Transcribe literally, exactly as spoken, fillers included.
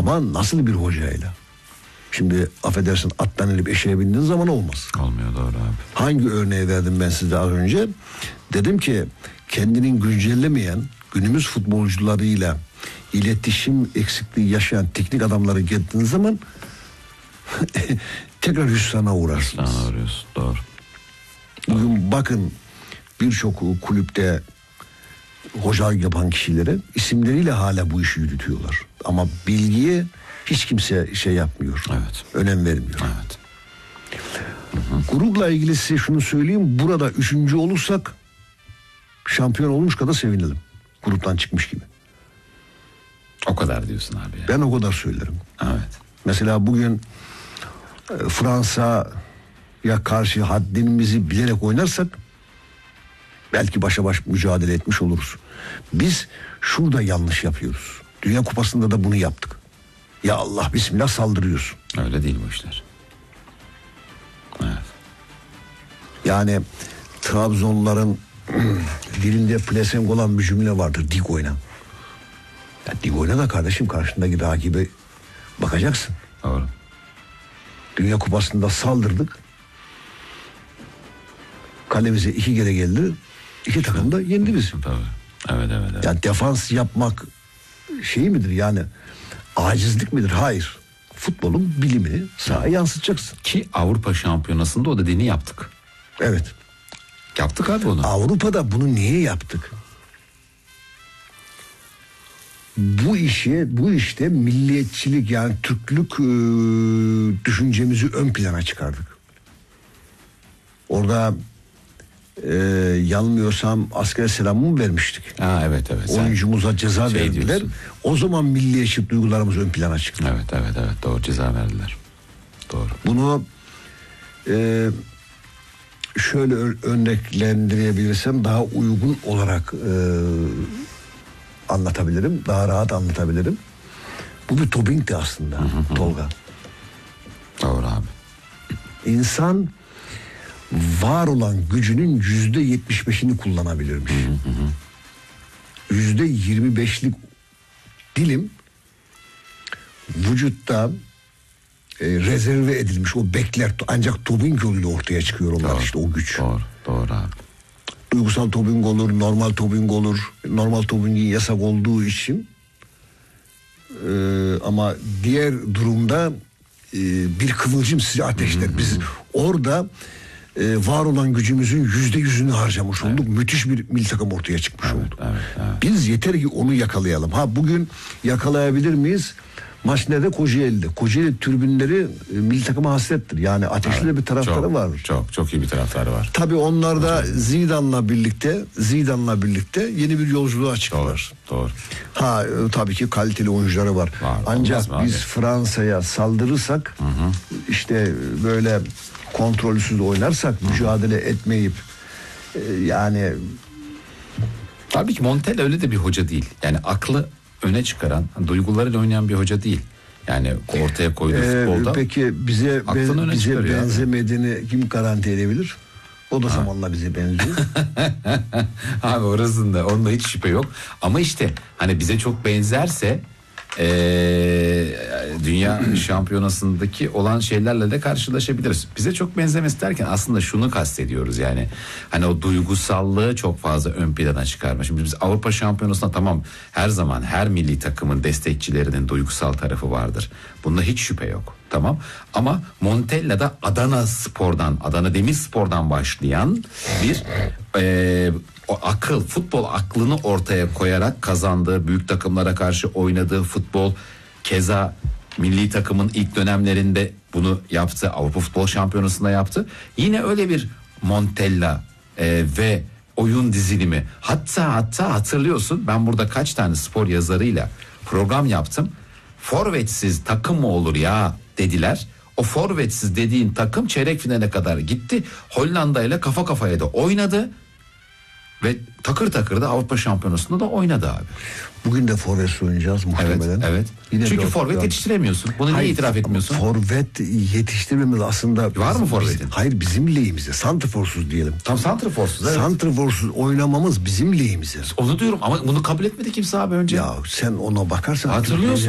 Ama nasıl bir hocayla? Şimdi affedersin, attan inip eşeğe bindiğin zaman olmaz. Olmuyor, doğru abi. Hangi örneği verdim ben size az önce? Dedim ki kendinin güncellemeyen günümüz futbolcularıyla iletişim eksikliği yaşayan teknik adamları geldiğiniz zaman tekrar hüsrana uğrarsınız. Hüsrana uğruyorsun, doğru. Bugün bakın birçok kulüpte hocalık yapan kişilere isimleriyle hala bu işi yürütüyorlar. Ama bilgiye hiç kimse şey yapmıyor. Evet. Önem vermiyor. Evet. Hı-hı. Grupla ilgili size şunu söyleyeyim. Burada üçüncü olursak şampiyon olmuş kadar sevinelim. Gruptan çıkmış gibi. O kadar diyorsun abi ya. Ben o kadar söylerim. Evet. Mesela bugün e, Fransa'ya karşı haddimizi bilerek oynarsak belki başa baş mücadele etmiş oluruz. Biz şurada yanlış yapıyoruz. Dünya Kupası'nda da bunu yaptık. Ya Allah bismillah saldırıyorsun. Öyle değil bu işler. Evet. Yani Trabzonluların dilinde pelesenk olan bir cümle vardır. Dik oyna. Ya dik oyna da kardeşim, karşındaki rakibe bakacaksın. Doğru. Dünya Kupası'nda saldırdık. Kalemize iki kere geldi. İki takım da yendi bizi. Tabii. Evet, evet, evet. Yani defans yapmak şey midir yani? Acizlik midir? Hayır. Futbolun bilimini sahaya yansıtacaksın. Ki Avrupa Şampiyonası'nda o dediğini yaptık. Evet. Yaptık abi onu. Avrupa'da bunu niye yaptık? Bu işe, bu işte milliyetçilik, yani Türklük e, düşüncemizi ön plana çıkardık. Orada e, yanılmıyorsam asker selamı mı vermiştik? Ha, evet evet. Oyuncumuza ceza şey verdiler. Diyorsun. O zaman milliyetçilik duygularımız ön plana çıktı. Evet evet evet, doğru, ceza verdiler. Doğru. Bunu e, şöyle örneklendirebilirsem daha uygun olarak e, anlatabilirim. Daha rahat anlatabilirim. Bu bir toppingti aslında, hı hı. Tolga. Doğru abi. İnsan var olan gücünün yüzde yetmiş beşini kullanabilirmiş. Yüzde yirmi beşlik dilim vücutta e, rezerve edilmiş, o bekler, ancak topping yoluyla ortaya çıkıyor onlar, doğru, işte o güç. Doğru, doğru abi. Duygusal topping olur, normal topping olur. Normal toppingin yasak olduğu için e, ama diğer durumda e, bir kıvılcım sizi ateşler. Biz orada e, var olan gücümüzün yüzde yüzünü harcamış olduk. Evet. Müthiş bir milli takım ortaya çıkmış evet, oldu. Evet, evet. Biz yeter ki onu yakalayalım. Ha, bugün yakalayabilir miyiz? Maç nerede? Kocaeli'de. Kocaeli tribünleri e, milli takıma hasrettir. Yani ateşli evet, bir taraftarı çok, vardır. Çok çok iyi bir taraftarı var. Tabii onlar da Zidane'la birlikte Zidane'la birlikte yeni bir yolculuğa çıktılar. Doğru, doğru. Ha e, tabii ki kaliteli oyuncuları var. var Ancak biz abi? Fransa'ya saldırırsak, hı hı. işte böyle kontrolsüz oynarsak, hı hı. mücadele etmeyip e, yani tabii ki Montella öyle de bir hoca değil. Yani aklı öne çıkaran, duygularıyla oynayan bir hoca değil. Yani ortaya koyduğu ee, futbolda. Peki bize ben, bize benzemediğini yani. Kim garanti edebilir? O da ha. zamanla bize benziyor. Abi orasında, onda hiç şüphe yok. Ama işte hani bize çok benzerse ee, dünya şampiyonasındaki olan şeylerle de karşılaşabiliriz. Bize çok benzemesi derken aslında şunu kastediyoruz, yani hani o duygusallığı çok fazla ön plana çıkarma. Şimdi biz Avrupa Şampiyonası'nda tamam, her zaman her milli takımın destekçilerinin duygusal tarafı vardır. Bunda hiç şüphe yok. Tamam, ama Montella'da Adana Spor'dan, Adana Demirspor'dan başlayan bir e, o akıl, futbol aklını ortaya koyarak kazandığı, büyük takımlara karşı oynadığı futbol, keza milli takımın ilk dönemlerinde bunu yaptı, Avrupa Futbol Şampiyonası'nda yaptı. Yine öyle bir Montella e, ve oyun dizilimi. Hatta hatta hatırlıyorsun, ben burada kaç tane spor yazarıyla program yaptım. Forvetsiz takım mı olur ya dediler. O forvetsiz dediğin takım çeyrek finale kadar gitti. Hollanda ile kafa kafaya da oynadı. Ve takır takır da Avrupa Şampiyonası'nda da oynadı abi. Bugün de forvet oynayacağız muhtemelen. Evet, evet. Yine çünkü forvet dört. Yetiştiremiyorsun. Bunu hayır, niye itiraf etmiyorsun? Forvet yetiştirmemiz aslında... Var mı forvetin? Hayır, bizim lehimize. Santrforsuz diyelim. Tam santrforsuz, evet. Santrforsuz oynamamız bizim lehimize. Onu diyorum ama bunu kabul etmedi kimse abi önce. Ya sen ona bakarsan... Hatırlıyorsun.